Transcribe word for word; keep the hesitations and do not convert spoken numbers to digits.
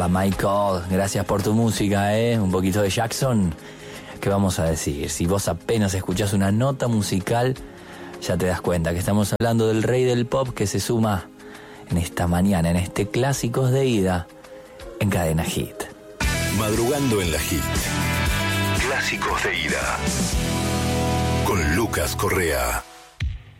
Hola Michael, gracias por tu música, ¿eh? Un poquito de Jackson. ¿Qué vamos a decir? Si vos apenas escuchás una nota musical, ya te das cuenta que estamos hablando del rey del pop que se suma en esta mañana, en este Clásicos de Ida, en Cadena Hit. Madrugando en la Hit. Clásicos de Ida. Con Lucas Correa.